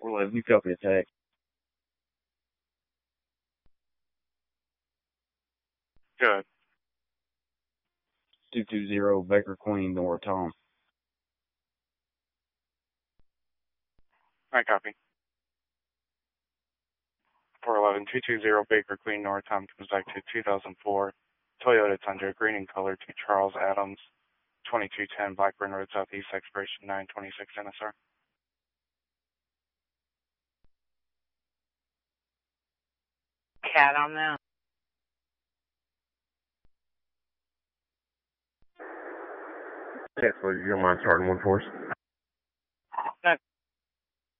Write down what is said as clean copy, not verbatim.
411, you copy attack. Good. 220 Baker Queen, Nora Tom. I copy. 411, 220 Baker Queen, Nora Tom comes back to 2004 Toyota Tundra, green in color, to Charles Adams, 2210 Blackburn Road Southeast, expiration 926 NSR. Cat on that. Yes, would you mind starting one for us?